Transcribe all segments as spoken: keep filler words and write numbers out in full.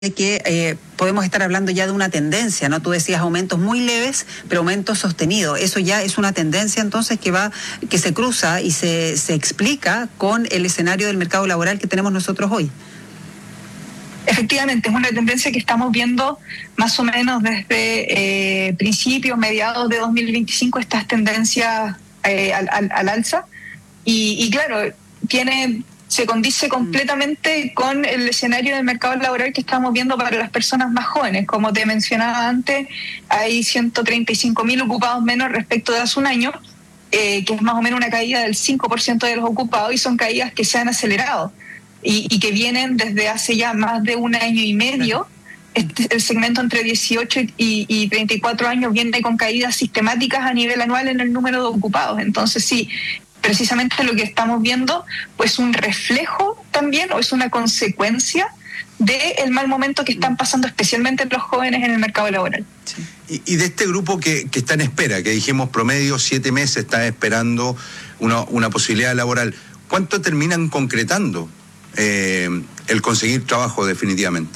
que eh, podemos estar hablando ya de una tendencia, ¿no? Tú decías aumentos muy leves, pero aumentos sostenidos. Eso ya es una tendencia entonces que va, que se cruza y se, se explica con el escenario del mercado laboral que tenemos nosotros hoy. Efectivamente, es una tendencia que estamos viendo más o menos desde eh, principios, mediados de dos mil veinticinco, estas tendencias eh, al, al, al alza. Y, y claro, tiene... se condice completamente con el escenario del mercado laboral que estamos viendo para las personas más jóvenes. Como te mencionaba antes, hay ciento treinta y cinco mil ocupados menos respecto de hace un año, eh, que es más o menos una caída del cinco por ciento de los ocupados, y son caídas que se han acelerado y, y que vienen desde hace ya más de un año y medio. Este, el segmento entre dieciocho y, y treinta y cuatro años viene con caídas sistemáticas a nivel anual en el número de ocupados. Entonces sí, precisamente lo que estamos viendo, pues un reflejo también, o es una consecuencia del mal momento que están pasando especialmente los jóvenes en el mercado laboral. Sí. Y, y de este grupo que, que está en espera, que dijimos promedio siete meses está esperando una, una posibilidad laboral, ¿cuánto terminan concretando eh, el conseguir trabajo definitivamente?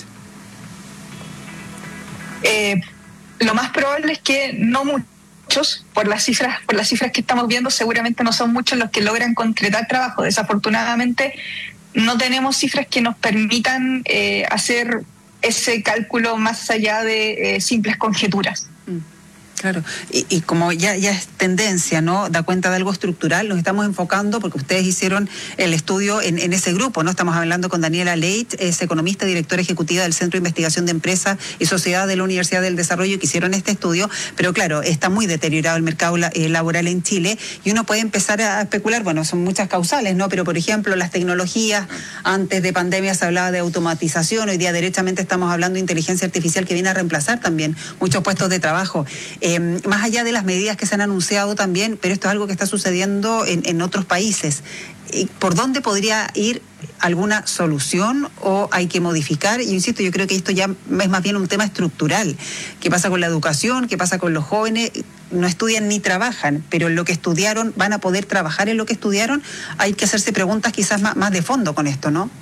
Eh, lo más probable es que no mucho. Por las cifras, por las cifras que estamos viendo, seguramente no son muchos los que logran concretar trabajo. Desafortunadamente, no tenemos cifras que nos permitan eh, hacer ese cálculo más allá de eh, simples conjeturas. Mm. Claro, y, y como ya, ya es tendencia, ¿no? Da cuenta de algo estructural, nos estamos enfocando, porque ustedes hicieron el estudio en, en ese grupo, ¿no? Estamos hablando con Daniela Leit, es economista, directora ejecutiva del Centro de Investigación de Empresas y Sociedad de la Universidad del Desarrollo, que hicieron este estudio, pero claro, está muy deteriorado el mercado la, eh, laboral en Chile, y uno puede empezar a especular, bueno, son muchas causales, ¿no? Pero por ejemplo, las tecnologías, antes de pandemia se hablaba de automatización, hoy día derechamente estamos hablando de inteligencia artificial que viene a reemplazar también muchos puestos de trabajo. Eh, más allá de las medidas que se han anunciado también, pero esto es algo que está sucediendo en, en otros países. ¿Por dónde podría ir alguna solución o hay que modificar? Yo insisto, yo creo que esto ya es más bien un tema estructural. ¿Qué pasa con la educación? ¿Qué pasa con los jóvenes? No estudian ni trabajan, pero en lo que estudiaron, ¿van a poder trabajar en lo que estudiaron? Hay que hacerse preguntas quizás más, más de fondo con esto, ¿no?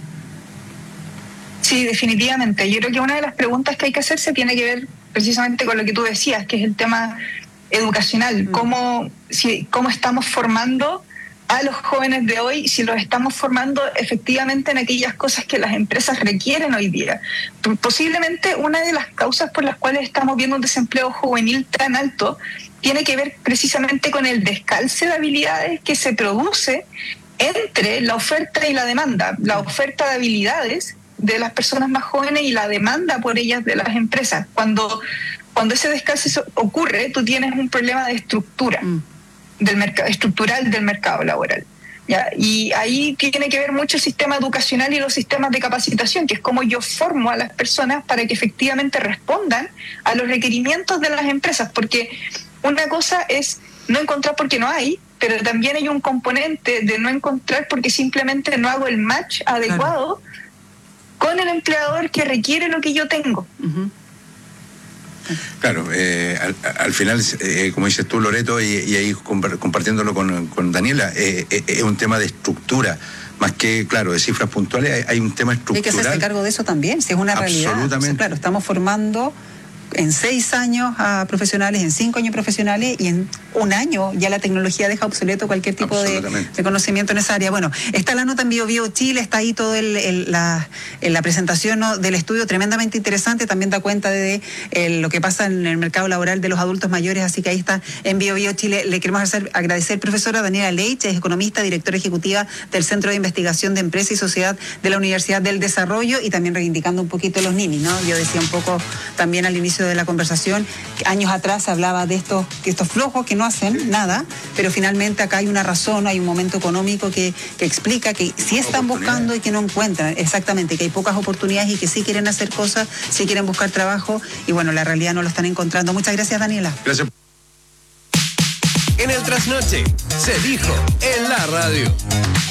Sí, definitivamente. Yo creo que una de las preguntas que hay que hacerse tiene que ver precisamente con lo que tú decías, que es el tema educacional. ¿Cómo, si, cómo estamos formando a los jóvenes de hoy, si los estamos formando efectivamente en aquellas cosas que las empresas requieren hoy día? Posiblemente una de las causas por las cuales estamos viendo un desempleo juvenil tan alto tiene que ver precisamente con el descalce de habilidades que se produce entre la oferta y la demanda. La oferta de habilidades de las personas más jóvenes y la demanda por ellas de las empresas. Cuando, cuando ese descalce ocurre, tú tienes un problema de estructura, mm. del mercado, estructural del mercado laboral. ¿Ya? Y ahí tiene que ver mucho el sistema educacional y los sistemas de capacitación, que es cómo yo formo a las personas para que efectivamente respondan a los requerimientos de las empresas, porque una cosa es no encontrar porque no hay, pero también hay un componente de no encontrar porque simplemente no hago el match adecuado, claro, con el empleador que requiere lo que yo tengo. Uh-huh. Claro, eh, al, al final, eh, como dices tú, Loreto, y, y ahí compartiéndolo con, con Daniela, eh, eh, es un tema de estructura, más que, claro, de cifras puntuales, hay, hay un tema estructural. Hay que hacerse cargo de eso también, si es una realidad. Absolutamente. O sea, claro, estamos formando en seis años a profesionales, en cinco años profesionales, y en un año ya la tecnología deja obsoleto cualquier tipo de, de conocimiento en esa área. Bueno, está la nota en Bio Bio Chile, está ahí todo el, el, la, la presentación, ¿no?, del estudio, tremendamente interesante, también da cuenta de, de lo que pasa en el mercado laboral de los adultos mayores, así que ahí está en Bio Bio Chile. Le queremos hacer, agradecer, profesora Daniela Leit, es economista, directora ejecutiva del Centro de Investigación de Empresa y Sociedad de la Universidad del Desarrollo, y también reivindicando un poquito los ninis, ¿no? Yo decía un poco también al inicio de la conversación, años atrás se hablaba de estos, estos flojos que no hacen nada, pero finalmente acá hay una razón, hay un momento económico que, que explica que sí están buscando y que no encuentran, exactamente, que hay pocas oportunidades y que sí quieren hacer cosas, sí quieren buscar trabajo, y bueno, la realidad no lo están encontrando. Muchas gracias, Daniela. Gracias. En el Trasnoche se dijo en la radio.